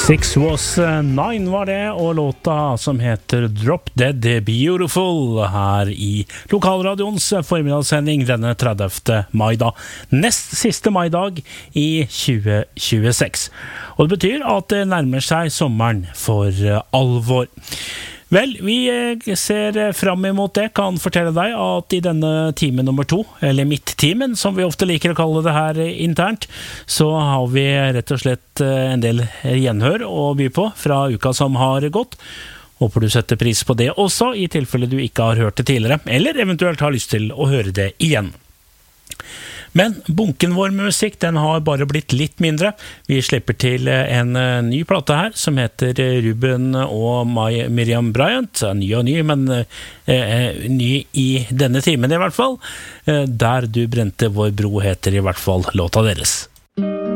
Six Was Nine var det, og låta som heter Drop Dead Beautiful her i lokalradions formiddagssending denne 30. mai da. Nest siste maidag i 2026. Og det betyr at det nærmer seg sommeren for alvor. Vel, vi ser frem imot det, kan fortelle deg at i denne time nummer 2, eller midttimen, som vi ofte liker å kalle det her internt, så har vi rett og slett en del gjenhør å by på fra uka som har gått. Håper du setter pris på det også, i tilfelle du ikke har hørt det tidligere, eller eventuelt har lyst til å høre det igjen. Men bunken vår musikk, den har bare blitt litt mindre. Vi slipper til en ny plate her, som heter Ruben og Miriam Bryant. Ny og ny, men ny i denne timen i hvert fall. Der du brente vår bro heter i hvert fall låta deres.